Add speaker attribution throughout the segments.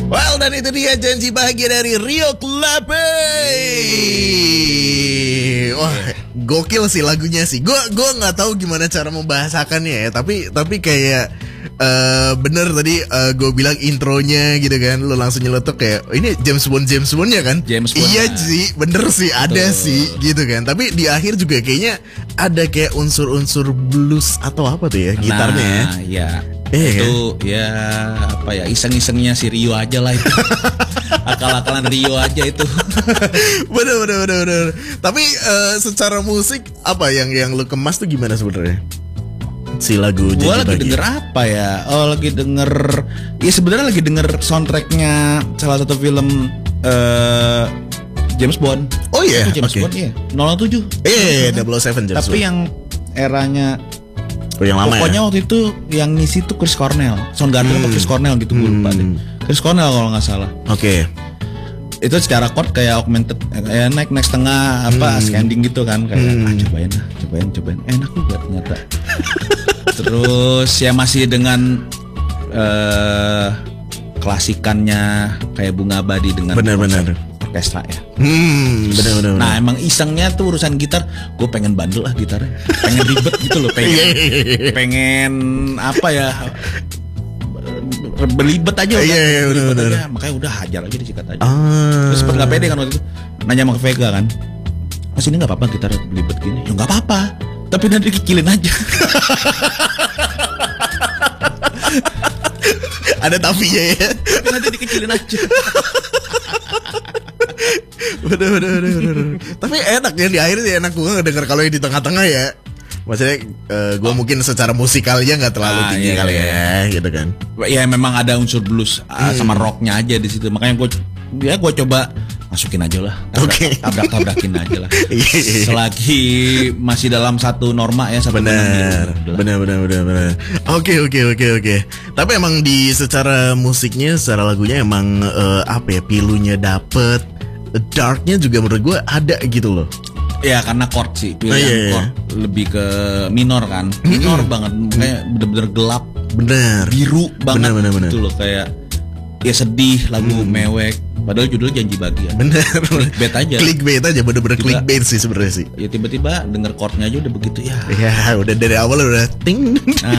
Speaker 1: Well, dan itu dia janji bahagia dari Rio Clape. Wah, gokil sih lagunya sih. Gue nggak tahu gimana cara membahasakannya ya. Tapi kayak bener tadi gue bilang intronya gitu kan, lo langsung nyeletuk kayak ini James Bond ya kan?
Speaker 2: James Bond.
Speaker 1: Iya sih, bener sih, ada sih gitu kan. Tapi di akhir juga kayaknya ada kayak unsur-unsur blues atau apa tuh ya gitarnya
Speaker 2: ya. Itu kan? Ya apa ya, iseng-isengnya si Rio aja lah itu. Akal-akalan Rio aja itu.
Speaker 1: Bener. Tapi secara musik apa yang lu kemas tuh gimana sebenarnya? Si lagu Janji
Speaker 2: Bahagia. Gue lagi denger apa ya? Lagi denger. Ya sebenarnya lagi denger soundtracknya salah satu film James Bond.
Speaker 1: Oh iya,
Speaker 2: James Bond ya. 007.
Speaker 1: 007 James Bond.
Speaker 2: Tapi yang eranya
Speaker 1: yang lama
Speaker 2: pokoknya
Speaker 1: ya?
Speaker 2: Waktu itu yang ngisi tuh Chris Cornell, Soundgarden apa Chris Cornell gitu, gue lupa deh. Chris Cornell kalau nggak salah.
Speaker 1: Oke.
Speaker 2: Itu secara chord kayak augmented, naik setengah apa ascending gitu kan, kayak cobain, enak juga ternyata. Terus ya masih dengan klasikannya kayak Bunga Abadi dengan
Speaker 1: benar.
Speaker 2: orkestra ya.
Speaker 1: Bener.
Speaker 2: Nah emang isengnya tuh urusan gitar, gue pengen bandel lah gitarnya, pengen ribet gitu loh, pengen apa ya, berlibet aja.
Speaker 1: Iya bener.
Speaker 2: Makanya udah hajar aja, disikat aja. Terus sempet nggak pede kan waktu itu, nanya sama Vega kan, Mas ini nggak apa-apa gitar berlibet gini? Ya nggak apa-apa, tapi nanti dikecilin aja.
Speaker 1: Ada tapinya ya.
Speaker 2: Tapi nanti dikecilin aja.
Speaker 1: Bener. Tapi enak ya di akhir sih, enak gue ngedenger kalau yang di tengah-tengah ya. Maksudnya gue mungkin secara musikalnya nggak terlalu tinggi kali ya, gitu kan.
Speaker 2: Ya memang ada unsur blues sama rocknya aja di situ. Makanya gue coba masukin aja lah. Tabrak-tabrakin aja lah. Selagi masih dalam satu norma ya.
Speaker 1: Benar. Oke. Tapi emang di secara musiknya, secara lagunya emang apa ya, pilunya dapet, darknya juga menurut gue ada gitu loh.
Speaker 2: Ya karena chord sih, pilihan chord lebih ke minor kan, minor banget, kayak bener-bener gelap, biru banget, bener. Gitu loh, kayak ya sedih, lagu mewek, padahal judulnya Janji Bahagia. Bener. Clickbait aja, bener-bener clickbait sih sebenarnya sih. Ya tiba-tiba denger chordnya aja udah begitu ya. Ya
Speaker 1: udah dari awal udah ting.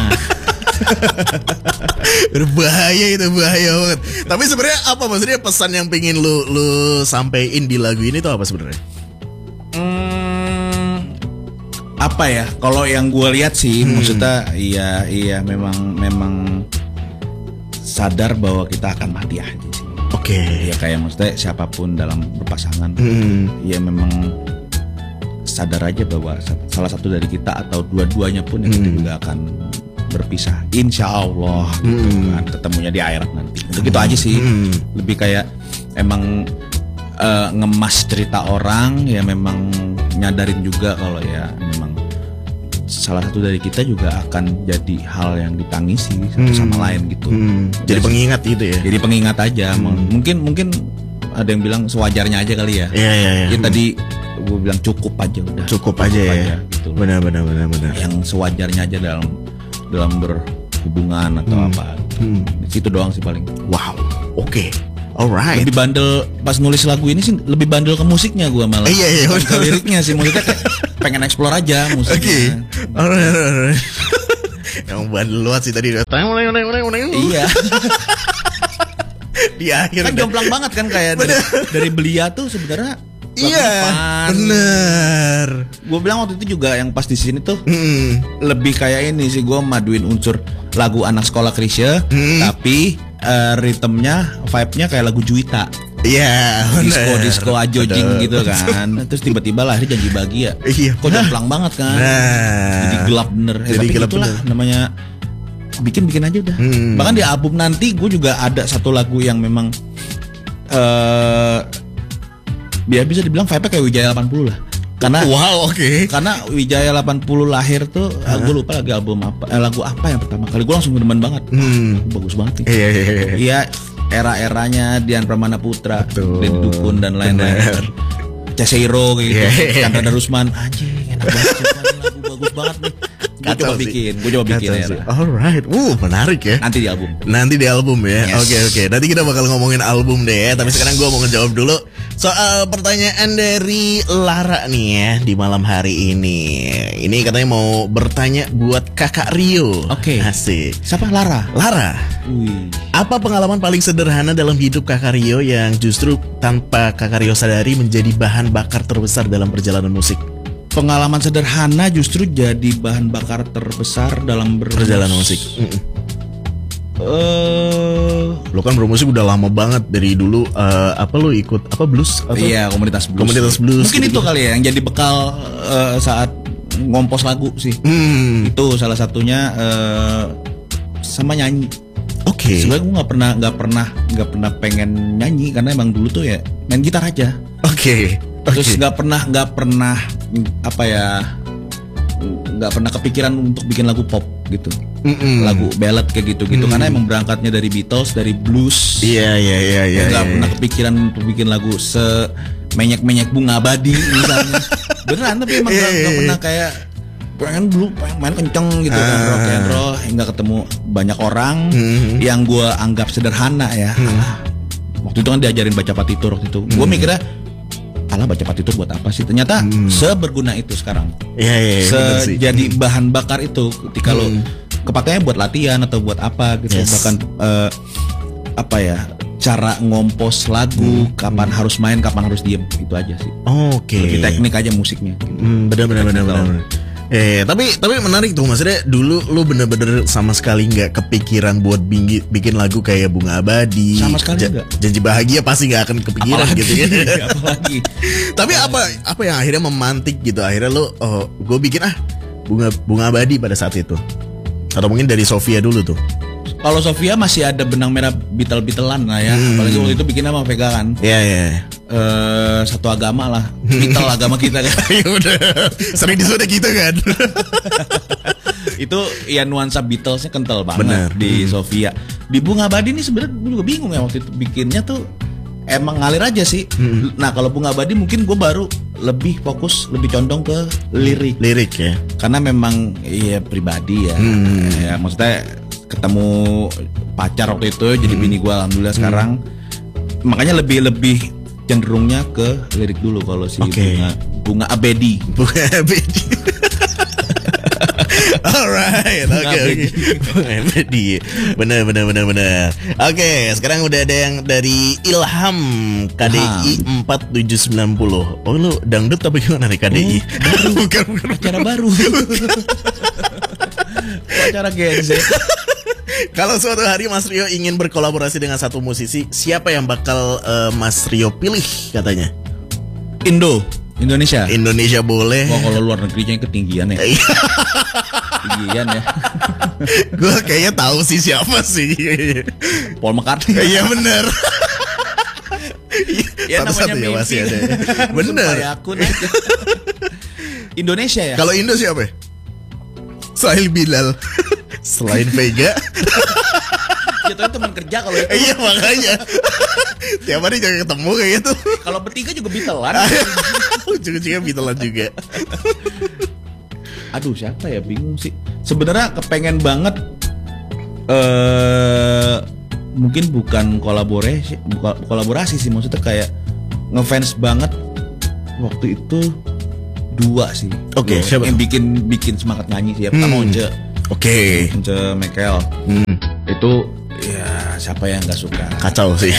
Speaker 1: bahaya banget. Tapi sebenarnya apa maksudnya, pesan yang pengen lu sampein di lagu ini tuh apa sebenarnya?
Speaker 2: Apa ya? Kalau yang gue lihat sih, maksudnya iya memang sadar bahwa kita akan mati aja sih.
Speaker 1: Oke.
Speaker 2: Ya kayak maksudnya siapapun dalam berpasangan, ya memang sadar aja bahwa salah satu dari kita atau dua-duanya pun yang juga akan berpisah, insya Allah gitu kan, ketemunya di akhirat nanti. Gitu aja sih. Lebih kayak emang ngemas cerita orang, ya memang nyadarin juga kalau ya memang salah satu dari kita juga akan jadi hal yang ditangisi satu sama lain gitu.
Speaker 1: Jadi pengingat gitu ya.
Speaker 2: Jadi pengingat aja. Mungkin ada yang bilang sewajarnya aja kali ya.
Speaker 1: Iya.
Speaker 2: Ya tadi gue bilang cukup aja udah.
Speaker 1: Cukup aja ya.
Speaker 2: Gitu.
Speaker 1: Benar.
Speaker 2: Yang sewajarnya aja dalam berhubungan atau apa. Itu doang sih paling.
Speaker 1: Wow. Oke. Alright.
Speaker 2: Lebih bandel pas nulis lagu ini sih, lebih bandel ke musiknya gue malah.
Speaker 1: Iya.
Speaker 2: Ke liriknya sih, maksudnya kayak pengen explore aja musiknya.
Speaker 1: Oke. Alright. Yang bandel luas sih tadi.
Speaker 2: Iya.
Speaker 1: Di akhir
Speaker 2: kan jomplang banget kan, kayak dari Belia tuh sebenarnya.
Speaker 1: Iya, bener.
Speaker 2: Gue bilang waktu itu juga yang pas di sini tuh lebih kayak ini sih, gue maduin unsur lagu anak sekolah Krisya, tapi ritmenya, vibe-nya kayak lagu Juwita.
Speaker 1: Iya,
Speaker 2: disco ajojing gitu kan. Terus tiba-tiba lahir Janji Bahagia.
Speaker 1: Iya.
Speaker 2: Kok jomplang banget kan. Jadi gelap bener. Tapi itulah namanya bikin aja udah. Bahkan di album nanti gue juga ada satu lagu yang memang biar bisa dibilang vibe-nya kayak Wijaya 80 lah. Karena Karena Wijaya 80 lahir tuh, gue lupa lagi album apa, lagu apa yang pertama kali gue langsung demen banget. Bagus banget nih. Iya, era-eranya Dian Pramana Putra, Deddy Dukun dan lain-lain. Cesero gitu, Chandra Darusman, anjing enak banget, lagu bagus banget nih. Gue coba bikin ya.
Speaker 1: Alright, menarik ya.
Speaker 2: Nanti di album
Speaker 1: ya.
Speaker 2: Yes.
Speaker 1: Oke. Nanti kita bakal ngomongin album deh ya. Tapi sekarang gue mau ngejawab dulu soal pertanyaan dari Lara nih ya di malam hari ini. Ini katanya mau bertanya buat Kakak Rio.
Speaker 2: Oke.
Speaker 1: Asik.
Speaker 2: Siapa Lara?
Speaker 1: Wih. Apa pengalaman paling sederhana dalam hidup Kakak Rio yang justru tanpa Kakak Rio sadari menjadi bahan bakar terbesar dalam perjalanan musik?
Speaker 2: Pengalaman sederhana justru jadi bahan bakar terbesar dalam
Speaker 1: perjalanan musik. Lo kan bermusik udah lama banget dari dulu. Lo ikut blues?
Speaker 2: Iya, komunitas blues. Mungkin itu kali ya yang jadi bekal saat ngompos lagu sih. Itu salah satunya sama nyanyi.
Speaker 1: Oke.
Speaker 2: Sebenarnya gue nggak pernah pengen nyanyi karena emang dulu tuh ya main gitar aja.
Speaker 1: Oke.
Speaker 2: Terus nggak pernah kepikiran untuk bikin lagu pop gitu, lagu ballad kayak gitu karena emang berangkatnya dari Beatles, dari blues.
Speaker 1: Iya.
Speaker 2: Nggak pernah kepikiran untuk bikin lagu semenyek Bunga Abadi misalnya. Beneran, tapi emang nggak pernah kayak pengen main kenceng gitu kan, rock and roll. Nggak ketemu banyak orang yang gue anggap sederhana ya. Waktu itu kan diajarin baca partitur waktu itu. Gue mikirnya baca partitur buat apa sih? Ternyata seberguna itu sekarang.
Speaker 1: Iya.
Speaker 2: Jadi bahan bakar itu ketika lo kepakainya buat latihan atau buat apa gitu.
Speaker 1: Yes.
Speaker 2: Bahkan cara ngompos lagu, kapan harus main, kapan harus diem, itu aja sih.
Speaker 1: Oke.
Speaker 2: Lebih teknik aja musiknya.
Speaker 1: Benar. Tapi menarik tuh, maksudnya dulu lu bener-bener sama sekali nggak kepikiran buat bikin lagu kayak Bunga Abadi.
Speaker 2: Sama sekali enggak.
Speaker 1: Janji Bahagia pasti nggak akan kepikiran gitu ya.
Speaker 2: Apalagi.
Speaker 1: Tapi apa yang akhirnya memantik gitu, akhirnya lu gue bikin Bunga Abadi pada saat itu, atau mungkin dari Sofia dulu tuh.
Speaker 2: Kalau Sofia masih ada benang merah Beatle-Beatlean lah ya. Apalagi waktu itu bikinnya sama Vega kan.
Speaker 1: Iya.
Speaker 2: Satu agama lah. Beatle agama kita kan.
Speaker 1: Ya udah. Sering disuruh gitu kan.
Speaker 2: Itu ya nuansa Beatlesnya kental banget.
Speaker 1: Bener.
Speaker 2: Di Sofia. Di Bunga Abadi ini sebenarnya gue juga bingung ya waktu itu bikinnya tuh emang ngalir aja sih. Nah kalau Bunga Abadi mungkin gue baru lebih fokus, lebih condong ke lirik
Speaker 1: ya.
Speaker 2: Karena memang ya pribadi ya. Ya maksudnya ketemu pacar waktu itu jadi bini gue alhamdulillah sekarang. Makanya lebih cenderungnya ke lirik dulu kalau si Bunga Abedi.
Speaker 1: Bunga Abedi. Alright, oke. Bunga Abedi. Benar. Oke, sekarang udah ada yang dari Ilham KDI 4790. Oh lu dangdut apa gimana nih KDI? Bukan.
Speaker 2: Acara baru. Acara Gen Z.
Speaker 1: Kalau suatu hari Mas Rio ingin berkolaborasi dengan satu musisi, siapa yang bakal Mas Rio pilih katanya? Indonesia boleh.
Speaker 2: Wah kalau luar negerinya ketinggian ya. Ketinggian ya.
Speaker 1: Gue kayaknya tahu sih siapa sih.
Speaker 2: Paul McCartney.
Speaker 1: Iya benar.
Speaker 2: Ya namanya mimpi.
Speaker 1: Masih ada. Bener.
Speaker 2: Indonesia ya.
Speaker 1: Kalau Indo siapa? Sahil Bilal. Selain Vega.
Speaker 2: Jatuhnya teman kerja kalau itu.
Speaker 1: Iya makanya. Tiap hari jangan ketemu kayak gitu.
Speaker 2: Kalau bertiga juga Beatlean.
Speaker 1: Ujung-ujungnya Beatlean juga.
Speaker 2: Aduh siapa ya, bingung sih. Sebenarnya kepengen banget mungkin bukan kolaborasi sih, maksudnya kayak ngefans banget waktu itu dua sih.
Speaker 1: Oke, siapa?
Speaker 2: Yang bikin semangat nyanyi sih ya. Pertama Once.
Speaker 1: Oke.
Speaker 2: Once Michael. Itu ya siapa yang nggak suka?
Speaker 1: Kacau sih.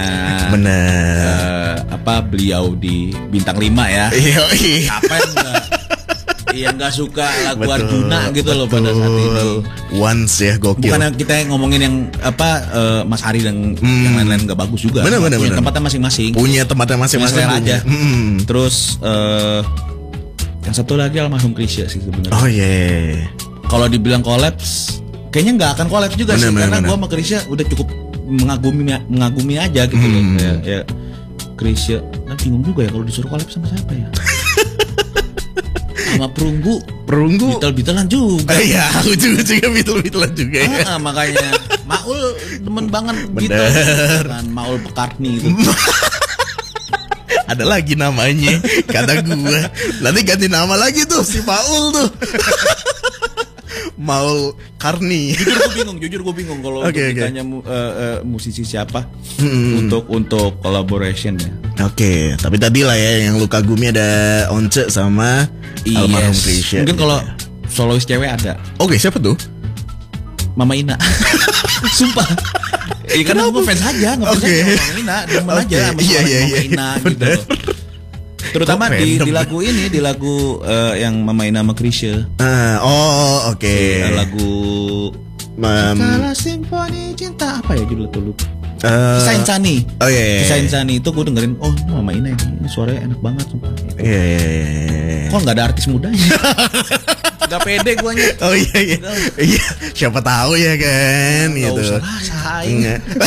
Speaker 1: Bener.
Speaker 2: Beliau di Bintang 5 ya.
Speaker 1: Iya.
Speaker 2: Siapa yang nggak suka lagu Arjuna gitu loh pada saat ini.
Speaker 1: Once ya, gokil.
Speaker 2: Bukan kita ngomongin yang Mas Ari dan yang lain-lain nggak bagus juga.
Speaker 1: Bener.
Speaker 2: Tempatnya masing-masing.
Speaker 1: Punya tempatnya masing-masing
Speaker 2: aja. Terus yang satu lagi almarhum Krisya sih sebenarnya.
Speaker 1: Oh iya.
Speaker 2: Kalau dibilang kolaps, kayaknya nggak akan kolaps juga sih, karena gue sama Krisya udah cukup mengagumi aja gitu loh. Ya Krisya, nah bingung juga ya kalau disuruh kolaps sama siapa ya? Sama Perunggu Beatlean juga.
Speaker 1: Iya, aku juga Beatlean juga ya.
Speaker 2: Makanya Maul demen banget gitu kan, Maul McCartney itu.
Speaker 1: Ada lagi namanya, kata gue. Nanti ganti nama lagi tuh si Paul tuh. Maul Karni.
Speaker 2: Jujur gue bingung kalau
Speaker 1: Oke,
Speaker 2: untuk ditanya musisi siapa untuk collaboration ya.
Speaker 1: Oke, tapi tadi lah ya yang lu kagumi ada Once sama almarhum Krisya.
Speaker 2: Mungkin kalau solois cewek ada.
Speaker 1: Oke, siapa tuh?
Speaker 2: Mama Ina. Sumpah. Karena gue fans aja, ngefans aja Mama Ina, demen aja sama Mama Ina gitu. Terutama di lagu ini, di lagu yang Mama Ina sama Krisya.
Speaker 1: Oke.
Speaker 2: Lagu Skala Simfoni Cinta apa ya judulnya tuh lupa. Kisah Insani.
Speaker 1: Oh iya.
Speaker 2: Kisah Insani itu gue dengerin, oh Mama Ina ini suaranya enak banget sumpah.
Speaker 1: Iya.
Speaker 2: Kok nggak ada artis mudanya? Gak pede guanya.
Speaker 1: Oh iya. Siapa tahu ya kan
Speaker 2: Nggak
Speaker 1: gitu.
Speaker 2: usah rasain.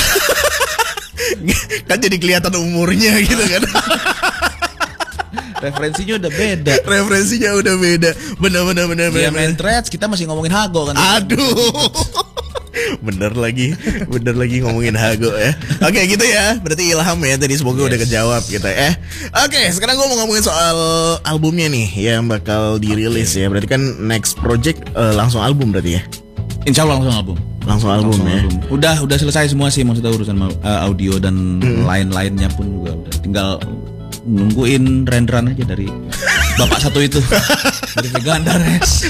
Speaker 1: Kan jadi kelihatan umurnya gitu kan.
Speaker 2: Referensinya udah beda. Bener. Dia main threads, kita masih ngomongin Hago kan.
Speaker 1: Aduh. Bener lagi ngomongin Hago ya. Oke gitu ya. Berarti Ilham ya tadi, semoga udah kejawab gitu ya. Oke, sekarang gue mau ngomongin soal albumnya nih yang bakal dirilis ya. Berarti kan next project langsung album berarti ya.
Speaker 2: Insya Allah langsung album ya. Udah selesai semua sih, maksudnya urusan audio dan lain-lainnya pun juga udah. Tinggal nungguin renderan aja dari bapak satu itu. Dari Vega Antares.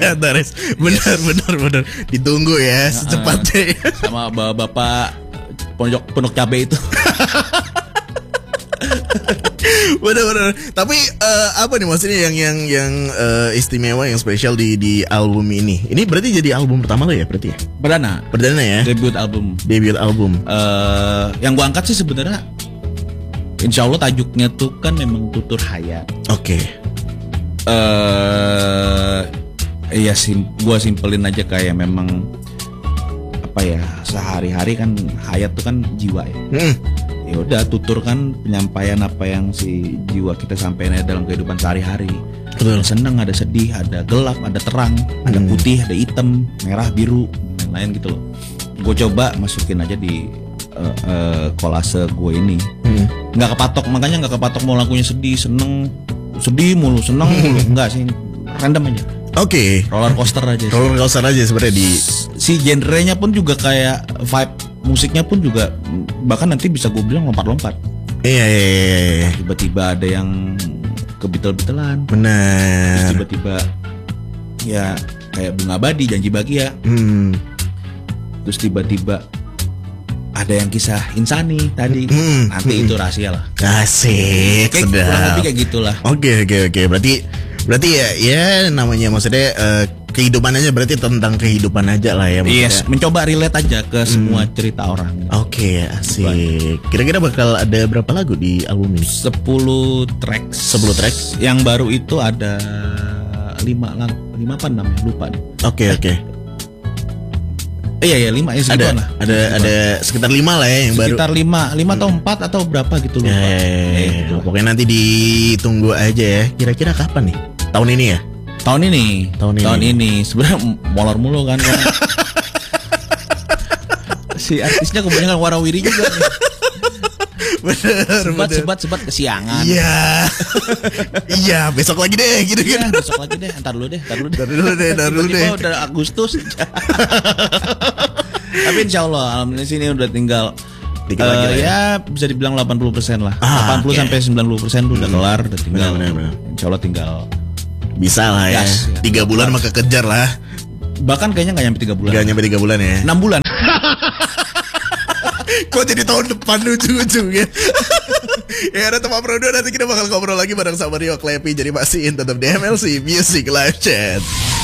Speaker 2: Bener.
Speaker 1: Ditunggu ya secepatnya.
Speaker 2: Sama bapak pondok cabe itu.
Speaker 1: Bener. Tapi apa nih maksudnya yang istimewa, yang spesial di album ini? Ini berarti jadi album pertama lo ya berarti ya? Perdana ya? Debut album.
Speaker 2: Yang gua angkat sih sebenarnya, insya Allah tajuknya tuh kan memang Tutur Hayat.
Speaker 1: Oke.
Speaker 2: Iya gua simpelin aja kayak memang apa ya, sehari-hari kan hayat tuh kan jiwa ya. Ya udah, tutur kan penyampaian apa yang si jiwa kita sampaikan dalam kehidupan sehari-hari. Ada seneng, ada sedih, ada gelap, ada terang, ada putih, ada hitam, merah, biru, dan lain gitu loh. Gue coba masukin aja di kolase gue ini. Nggak kepatok mau lagunya sedih mulu, seneng mulu. Enggak sih, random aja.
Speaker 1: Oke.
Speaker 2: Roller coaster aja
Speaker 1: sebenarnya di
Speaker 2: si genrenya pun juga kayak vibe musiknya pun juga bahkan nanti bisa gue bilang lompat-lompat.
Speaker 1: Iya.
Speaker 2: Tiba-tiba ada yang kebitel-bitelan.
Speaker 1: Benar.
Speaker 2: Terus tiba-tiba ya kayak Bunga Abadi, Janji Bahagia. Terus tiba-tiba ada yang kisah Insani tadi. Nanti itu rahasia lah.
Speaker 1: Asik.
Speaker 2: Kurang lebih kayak gitulah.
Speaker 1: Oke. Berarti ya namanya maksudnya kehidupan aja, berarti tentang kehidupan aja lah ya.
Speaker 2: Yes, mencoba relate aja ke semua cerita orang.
Speaker 1: Oke, asik. Kira-kira bakal ada berapa lagu di album ini?
Speaker 2: 10 tracks.
Speaker 1: 10 tracks.
Speaker 2: Yang baru itu ada 5 apa namanya? Lupa deh.
Speaker 1: Oke.
Speaker 2: Iya 5 ya segitu lah.
Speaker 1: Ada sekitar 5 lah ya yang
Speaker 2: sekitar
Speaker 1: baru.
Speaker 2: Sekitar 5 atau 4 atau berapa gitu lupa.
Speaker 1: Gitu. Pokoknya nanti ditunggu aja ya. Kira-kira kapan nih? Tahun ini ya?
Speaker 2: Tahun ini. Sebenarnya molor mulu kan. Si artisnya kebanyakan warawiri juga nih.
Speaker 1: Bener.
Speaker 2: Sebat kesiangan.
Speaker 1: Iya, besok lagi deh gitu kan.
Speaker 2: Besok lagi deh, ntar dulu deh.
Speaker 1: Tiba-tiba
Speaker 2: udah Agustus. Tapi insya Allah alhamdulillah sini udah tinggal dikit lagi lah ya. Bisa dibilang 80% lah. 80 sampai 90% udah kelar, udah tinggal.
Speaker 1: Bener.
Speaker 2: Insya Allah tinggal
Speaker 1: bisa lah ya. 3 bulan maka kejar lah.
Speaker 2: Bahkan kayaknya gak nyampe 3 bulan.
Speaker 1: Gak nyampe 3 bulan ya.
Speaker 2: 6 bulan.
Speaker 1: Kok jadi tahun depan ujung-ujungnya. Ya ada teman produk, nanti kita bakal ngobrol lagi bareng sama Rio Klepi. Jadi pastiin tetap di MLC Music Live Chat.